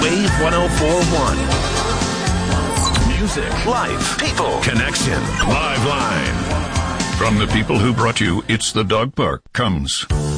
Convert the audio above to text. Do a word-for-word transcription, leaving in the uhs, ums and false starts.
Wave one oh four point one. Music, life, people, connection. Live line. From the people who brought you It's the Dog Park comes